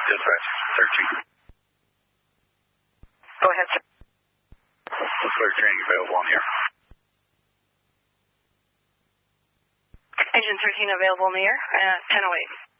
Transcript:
Dispatch 13. Go ahead, sir. Clear training available on the air. Agent 13 available on the air at 10:08.